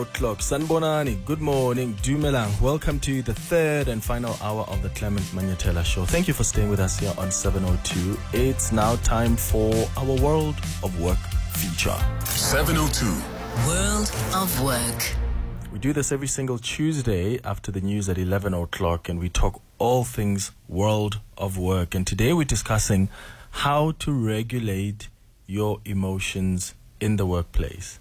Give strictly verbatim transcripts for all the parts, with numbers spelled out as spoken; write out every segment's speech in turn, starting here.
O'clock. Sanbonani, good morning. Dumelang. Welcome to the third and final hour of the Clement Manyatela Show. Thank you for staying with us here on seven oh two. It's now time for our World of Work feature. seven oh two. World of Work. We do this every single Tuesday after the news at eleven o'clock, and we talk all things World of Work. And today we're discussing how to regulate your emotions in the workplace.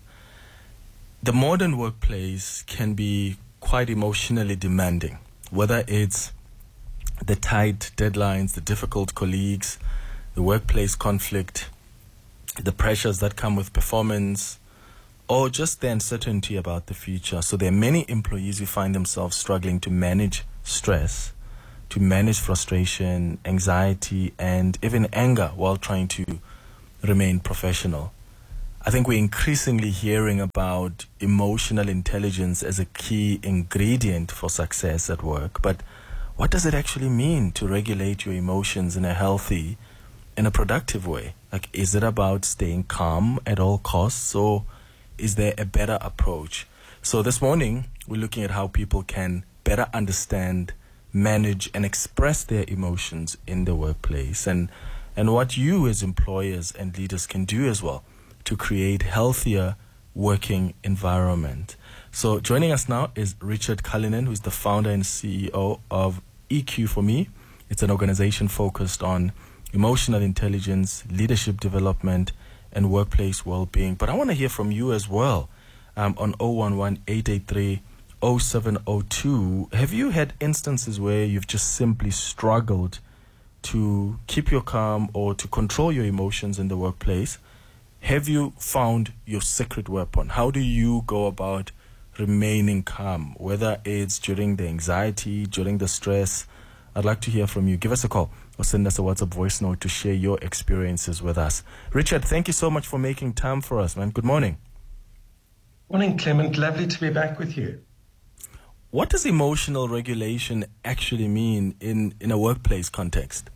The modern workplace can be quite emotionally demanding, whether it's the tight deadlines, the difficult colleagues, the workplace conflict, the pressures that come with performance, or just the uncertainty about the future. So there are many employees who find themselves struggling to manage stress, to manage frustration, anxiety, and even anger while trying to remain professional. I think we're increasingly hearing about emotional intelligence as a key ingredient for success at work. But what does it actually mean to regulate your emotions in a healthy and a productive way? Like, is it about staying calm at all costs, or is there a better approach? So this morning, we're looking at how people can better understand, manage, and express their emotions in the workplace, and, and what you as employers and leaders can do as well to create healthier working environment. So joining us now is Richard Cullinan, who's the founder and C E O of E Q for Me. It's an organization focused on emotional intelligence, leadership development, and workplace well-being. But I want to hear from you as well um, on oh one one, eight eight three, oh seven oh two. Have you had instances where you've just simply struggled to keep your calm or to control your emotions in the workplace? Have you found your secret weapon? How do you go about remaining calm, whether it's during the anxiety, during the stress? I'd like to hear from you. Give us a call or send us a WhatsApp voice note to share your experiences with us. Richard, thank you so much for making time for us, man. Good morning. Morning, Clement. Lovely to be back with you. What does emotional regulation actually mean in, in a workplace context?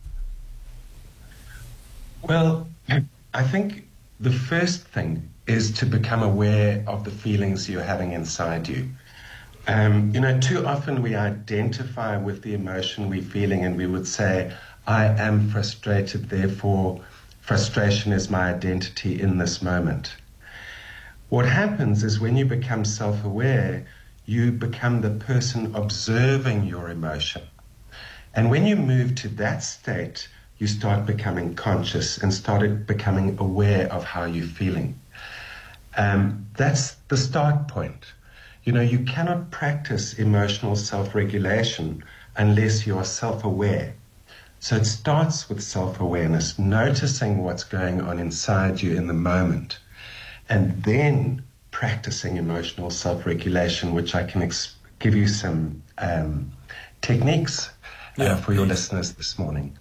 Well, I think the first thing is to become aware of the feelings you're having inside you. Um, you know, too often we identify with the emotion we're feeling and we would say, I am frustrated, therefore frustration is my identity in this moment. What happens is when you become self-aware, you become the person observing your emotion. And when you move to that state, you start becoming conscious and started becoming aware of how you're feeling. Um, that's the start point. You know, you cannot practice emotional self-regulation unless you are self-aware. So it starts with self-awareness, noticing what's going on inside you in the moment, and then practicing emotional self-regulation, which I can ex- give you some um, techniques uh, yeah, for your listeners this morning.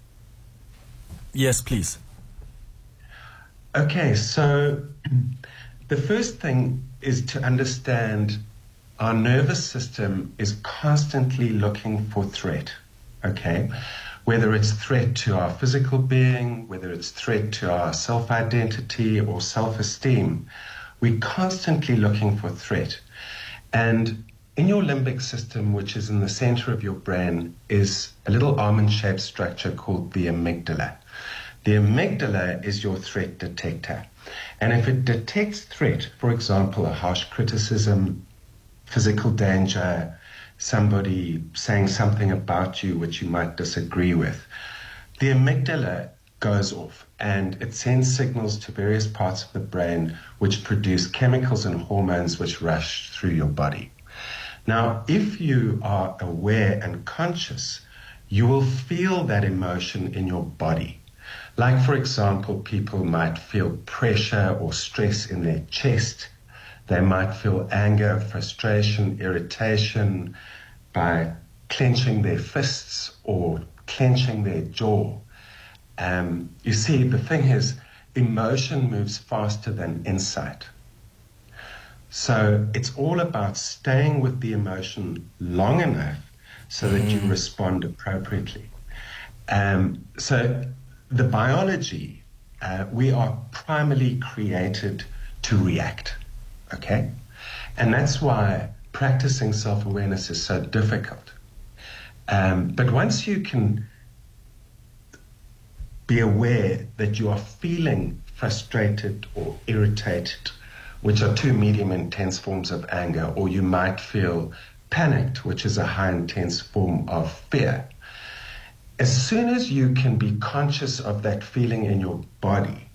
Yes, please. Okay, so the first thing is to understand our nervous system is constantly looking for threat, okay? Whether it's threat to our physical being, whether it's threat to our self-identity or self-esteem, we're constantly looking for threat. And in your limbic system, which is in the center of your brain, is a little almond-shaped structure called the amygdala. The amygdala is your threat detector. And if it detects threat, for example, a harsh criticism, physical danger, somebody saying something about you which you might disagree with, the amygdala goes off and it sends signals to various parts of the brain which produce chemicals and hormones which rush through your body. Now, if you are aware and conscious, you will feel that emotion in your body. Like, for example, people might feel pressure or stress in their chest. They might feel anger, frustration, irritation by clenching their fists or clenching their jaw. Um, you see, the thing is, emotion moves faster than insight. So it's all about staying with the emotion long enough so that you respond appropriately. Um, so the biology, uh, we are primarily created to react, okay? And that's why practicing self-awareness is so difficult. Um, but once you can be aware that you are feeling frustrated or irritated, which are two medium intense forms of anger, or you might feel panicked, which is a high intense form of fear. As soon as you can be conscious of that feeling in your body,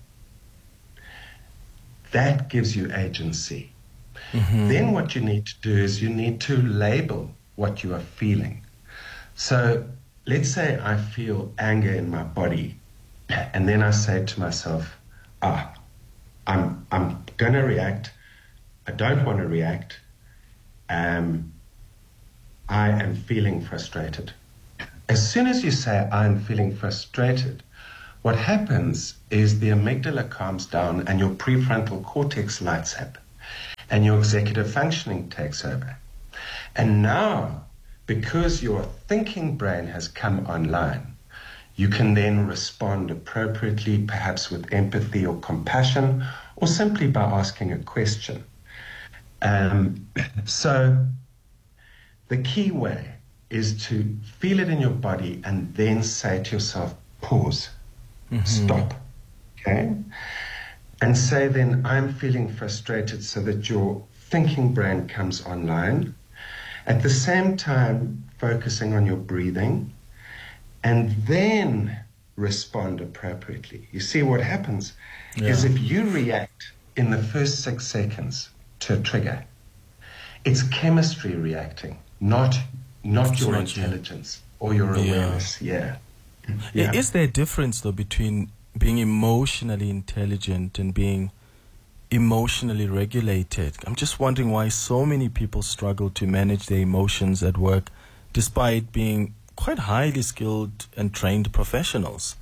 that gives you agency. Mm-hmm. Then what you need to do is you need to label what you are feeling. So let's say I feel anger in my body, and then I say to myself, ah, I'm I'm going to react. I don't want to react. Um, I am feeling frustrated. As soon as you say, I'm feeling frustrated, what happens is the amygdala calms down and your prefrontal cortex lights up and your executive functioning takes over. And now, because your thinking brain has come online, you can then respond appropriately, perhaps with empathy or compassion, or simply by asking a question. Um, so the key way is to feel it in your body and then say to yourself, pause, mm-hmm. stop, okay? And say then, I'm feeling frustrated, so that your thinking brain comes online. At the same time, focusing on your breathing, and then respond appropriately. You see, what happens yeah. is if you react in the first six seconds to a trigger, it's chemistry reacting, not not it's your not intelligence you. Or your awareness. Yeah. yeah. Is there a difference, though, between being emotionally intelligent and being emotionally regulated? I'm just wondering why so many people struggle to manage their emotions at work, despite being quite highly skilled and trained professionals.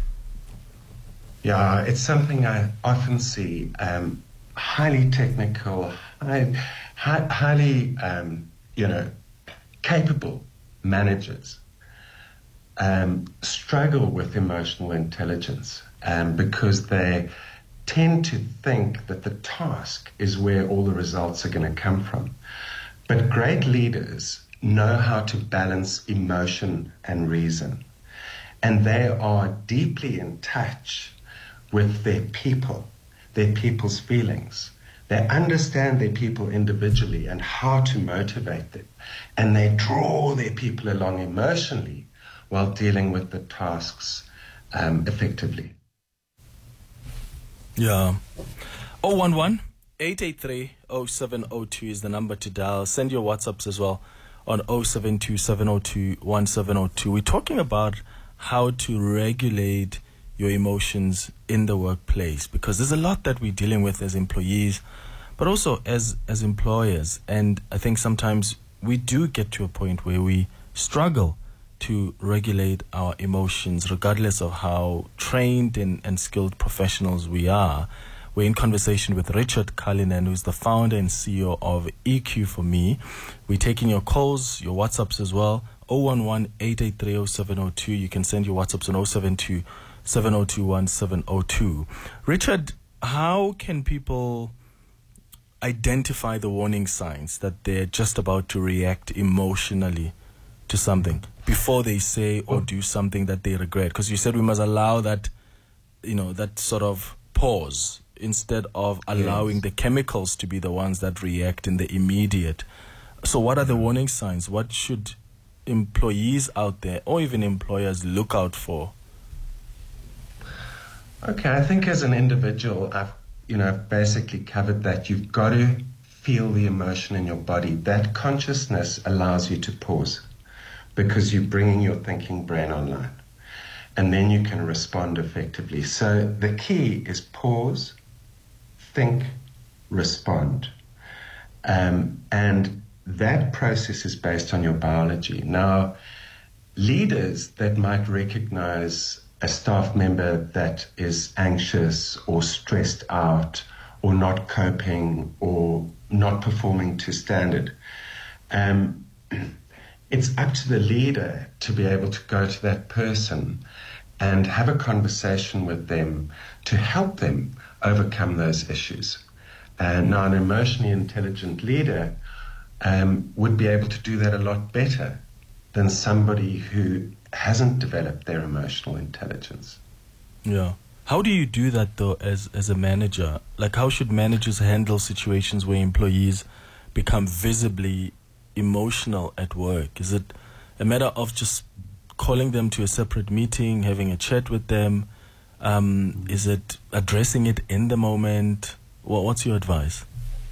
Yeah, it's something I often see. Um, highly technical, high, high, highly, um, you know, capable managers um, struggle with emotional intelligence um, because they tend to think that the task is where all the results are going to come from. But great leaders know how to balance emotion and reason. And they are deeply in touch with their people, their people's feelings. They understand their people individually and how to motivate them. And they draw their people along emotionally while dealing with the tasks um, effectively. Yeah. oh one one, eight eight three, oh seven oh two is the number to dial. Send your WhatsApps as well on oh seven two, seven oh two, one seven oh two. We're talking about how to regulate your emotions in the workplace, because there's a lot that we're dealing with as employees, but also as as employers. And I think sometimes we do get to a point where we struggle to regulate our emotions, regardless of how trained and, and skilled professionals we are. We're in conversation with Richard Cullinan, who's the founder and C E O of E Q for Me. We're taking your calls, your WhatsApps as well. oh one one, eight eight three, oh seven oh two. You can send your WhatsApps on oh seven two, seven oh two, one seven oh two. Richard, how can people identify the warning signs that they're just about to react emotionally to something before they say or do something that they regret? Because you said we must allow that, you know, that sort of pause instead of allowing yes. the chemicals to be the ones that react in the immediate. So what are the warning signs? What should employees out there or even employers look out for? Okay, I think as an individual, I've you know basically covered that. You've got to feel the emotion in your body. That consciousness allows you to pause because you're bringing your thinking brain online, and then you can respond effectively. So the key is pause, think, respond, um, and that process is based on your biology. Now, leaders that might recognize a staff member that is anxious or stressed out or not coping or not performing to standard, um, it's up to the leader to be able to go to that person and have a conversation with them to help them overcome those issues. Uh, now, an emotionally intelligent leader um, would be able to do that a lot better than somebody who hasn't developed their emotional intelligence. Yeah. How do you do that, though, as, as a manager? Like, how should managers handle situations where employees become visibly emotional at work? Is it a matter of just calling them to a separate meeting, having a chat with them? Um, is it addressing it in the moment? Well, what's your advice?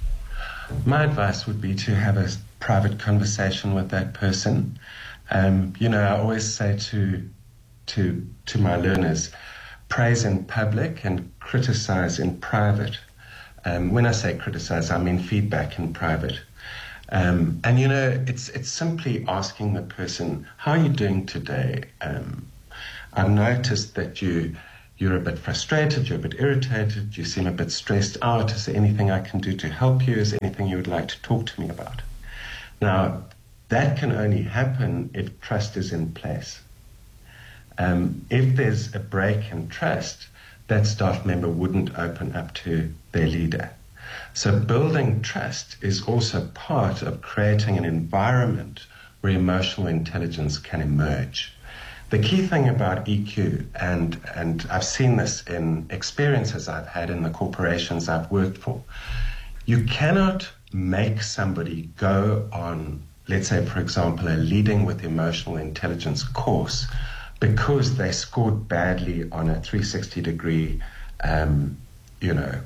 My advice would be to have a private conversation with that person. Um, you know, I always say to to to my learners, praise in public and criticize in private. Um, when I say criticize, I mean feedback in private. Um, and you know, it's it's simply asking the person, "How are you doing today? Um, I've noticed that you." You're a bit frustrated, you're a bit irritated, you seem a bit stressed out. Is there anything I can do to help you? Is there anything you would like to talk to me about? Now, that can only happen if trust is in place. Um, if there's a break in trust, that staff member wouldn't open up to their leader. So building trust is also part of creating an environment where emotional intelligence can emerge. The key thing about E Q, and, and I've seen this in experiences I've had in the corporations I've worked for, you cannot make somebody go on, let's say, for example, a Leading with Emotional Intelligence course because they scored badly on a three sixty degree, um, you know,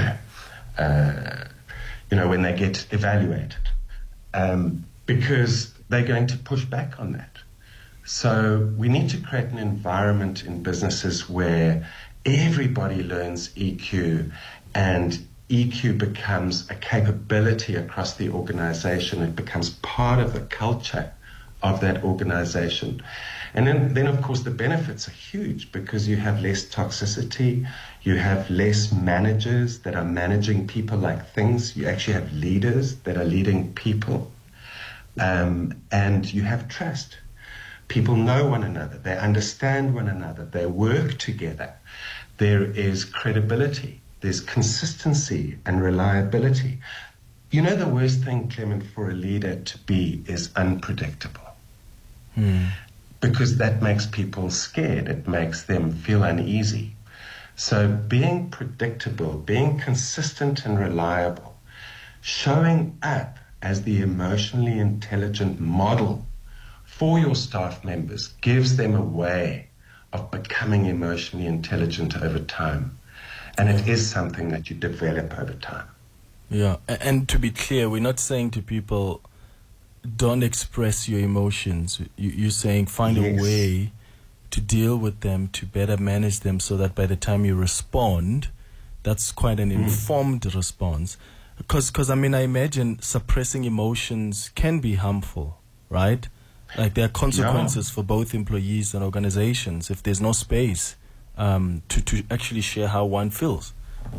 uh, you know, when they get evaluated, um, because they're going to push back on that. So we need to create an environment in businesses where everybody learns E Q and E Q becomes a capability across the organization. It becomes part of the culture of that organization. And then, then, of course, the benefits are huge because you have less toxicity, you have less managers that are managing people like things, you actually have leaders that are leading people, um, and you have trust. People know one another, they understand one another, they work together. There is credibility, there's consistency and reliability. You know, the worst thing, Clement, for a leader to be is unpredictable. Hmm. Because that makes people scared, it makes them feel uneasy. So being predictable, being consistent and reliable, showing up as the emotionally intelligent model for your staff members gives them a way of becoming emotionally intelligent over time. And it is something that you develop over time. Yeah, and to be clear, we're not saying to people, don't express your emotions. You're saying find Yes. a way to deal with them, to better manage them so that by the time you respond, that's quite an informed mm. response. Because, because I mean, I imagine suppressing emotions can be harmful, right? Like there are consequences yeah. for both employees and organizations if there's no space um, to, to actually share how one feels.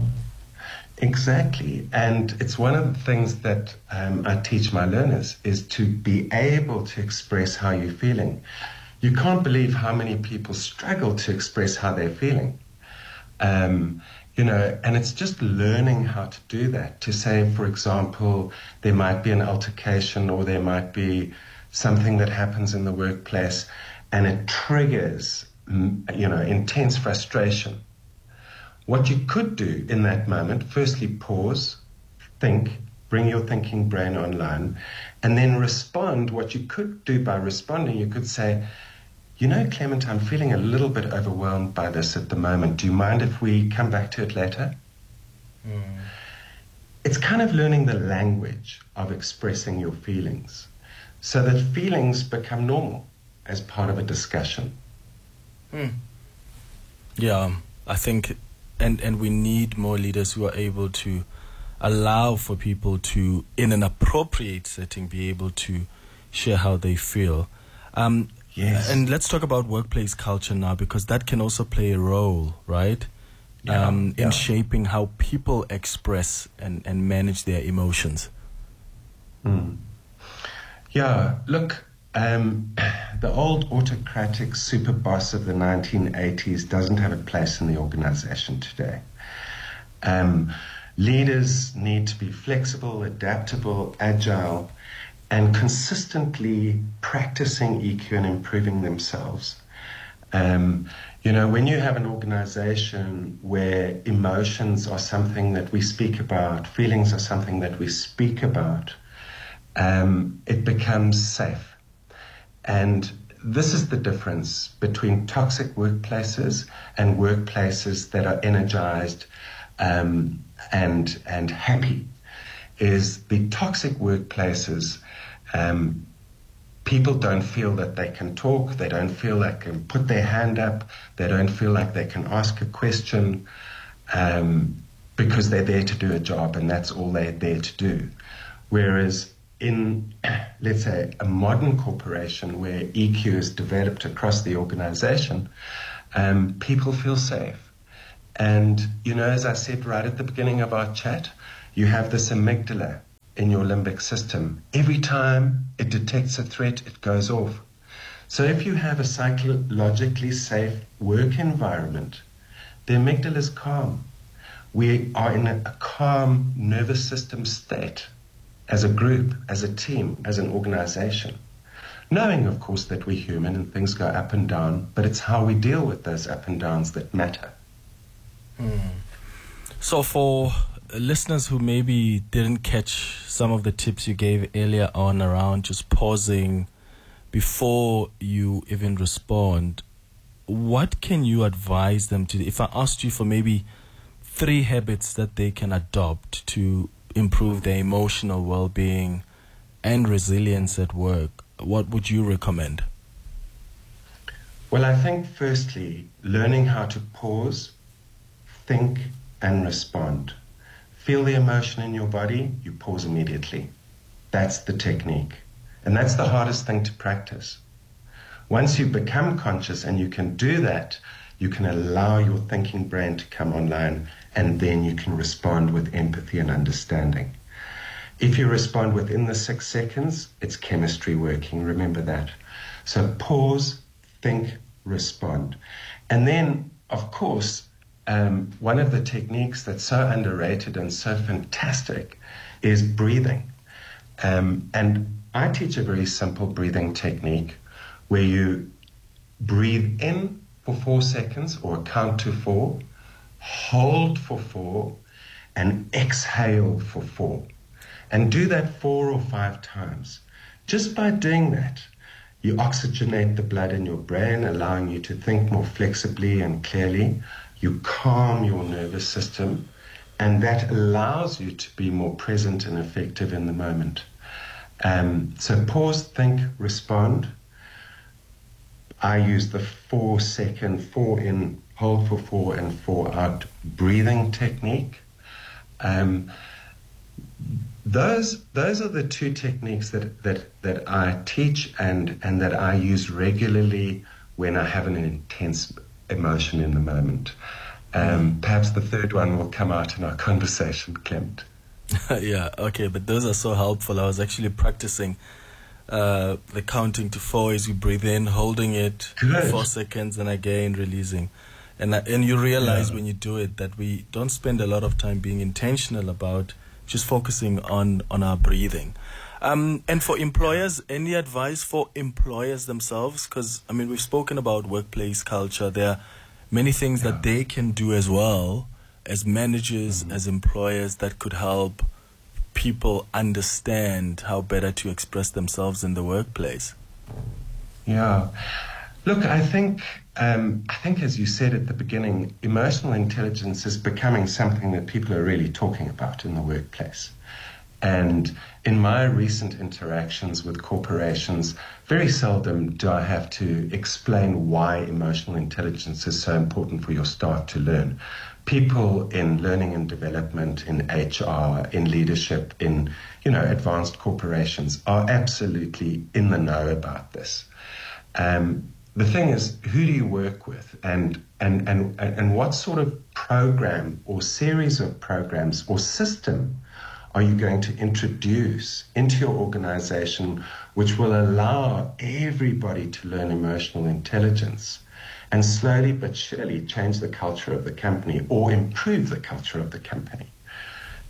Exactly. And it's one of the things that um, I teach my learners is to be able to express how you're feeling. You can't believe how many people struggle to express how they're feeling. Um, you know, and it's just learning how to do that. To say, for example, there might be an altercation or there might be something that happens in the workplace and it triggers, you know, intense frustration. What you could do in that moment, firstly, pause, think, bring your thinking brain online, and then respond. What you could do by responding, you could say, you know, Clement, I'm feeling a little bit overwhelmed by this at the moment. Do you mind if we come back to it later? Mm. It's kind of learning the language of expressing your feelings so that feelings become normal as part of a discussion. Mm. Yeah, I think... And and we need more leaders who are able to allow for people to, in an appropriate setting, be able to share how they feel. Um, yes. And let's talk about workplace culture now, because that can also play a role, right? Yeah, um, yeah. in shaping how people express and, and manage their emotions. Mm. Yeah, look... Um, the old autocratic super boss of the nineteen eighties doesn't have a place in the organization today. Um, Leaders need to be flexible, adaptable, agile, and consistently practicing E Q and improving themselves. Um, you know, when you have an organization where emotions are something that we speak about, feelings are something that we speak about, um, it becomes safe. And this is the difference between toxic workplaces and workplaces that are energized um, and and happy. Is the toxic workplaces, um, people don't feel that they can talk, they don't feel they can put their hand up, they don't feel like they can ask a question, um, because they're there to do a job and that's all they're there to do. Whereas in, let's say, a modern corporation where E Q is developed across the organization, um, people feel safe. And, you know, as I said right at the beginning of our chat, you have this amygdala in your limbic system. Every time it detects a threat, it goes off. So if you have a psychologically safe work environment, the amygdala is calm. We are in a calm nervous system state as a group, as a team, as an organization. Knowing, of course, that we're human and things go up and down, but it's how we deal with those up and downs that matter. Hmm. So for listeners who maybe didn't catch some of the tips you gave earlier on around just pausing before you even respond, what can you advise them to do? If I asked you for maybe three habits that they can adopt to improve their emotional well-being and resilience at work, what would you recommend? Well, I think firstly, learning how to pause, think, and respond. Feel the emotion in your body, you pause immediately. That's the technique. And that's the hardest thing to practice. Once you become conscious and you can do that, you can allow your thinking brain to come online, and then you can respond with empathy and understanding. If you respond within the six seconds, it's chemistry working, remember that. So pause, think, respond. And then, of course, Um, one of the techniques that's so underrated and so fantastic is breathing. Um, and I teach a very simple breathing technique where you breathe in for four seconds or count to four, hold for four, and exhale for four. And do that four or five times. Just by doing that, you oxygenate the blood in your brain, allowing you to think more flexibly and clearly. You calm your nervous system, and that allows you to be more present and effective in the moment. Um, so pause, think, respond. I use the four second, four in, hold for four, and four out breathing technique. Um, those those are the two techniques that, that, that I teach and, and that I use regularly when I have an intense emotion in the moment. Um, perhaps the third one will come out in our conversation, Clement. Yeah, okay, but those are so helpful. I was actually practicing uh, the counting to four as you breathe in, holding it Good. four seconds, and again releasing. And uh, and you realize Yeah. when you do it that we don't spend a lot of time being intentional about just focusing on, on our breathing. Um, and for employers, any advice for employers themselves? Because, I mean, we've spoken about workplace culture. There are many things Yeah. that they can do as well as managers, Mm-hmm. as employers, that could help people understand how better to express themselves in the workplace. Yeah. Look, I think, um, I think as you said at the beginning, emotional intelligence is becoming something that people are really talking about in the workplace. And in my recent interactions with corporations, very seldom do I have to explain why emotional intelligence is so important for your staff to learn. People in learning and development, in H R, in leadership, in, you know, advanced corporations are absolutely in the know about this. Um, the thing is, who do you work with, and, and, and, and what sort of program or series of programs or system are you going to introduce into your organization which will allow everybody to learn emotional intelligence and slowly but surely change the culture of the company or improve the culture of the company?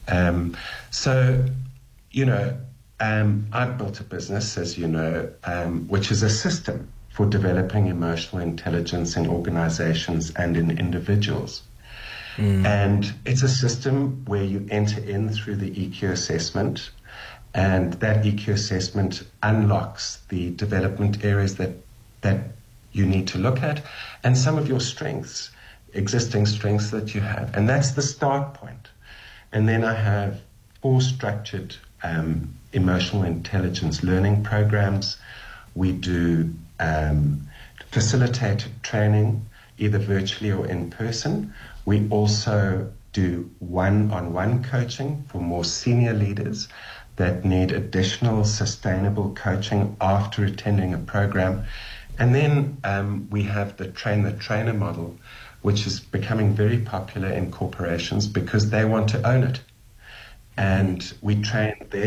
Um, so, you know, um, I've built a business, as you know, um, which is a system for developing emotional intelligence in organizations and in individuals. Mm. And it's a system where you enter in through the E Q assessment, and that E Q assessment unlocks the development areas that that you need to look at, and some of your strengths, existing strengths that you have. And that's the start point. And then I have four structured um, emotional intelligence learning programs. We do um, facilitated training, either virtually or in person. We also do one-on-one coaching for more senior leaders that need additional sustainable coaching after attending a program. And then um, we have the train-the-trainer model, which is becoming very popular in corporations because they want to own it. And we train their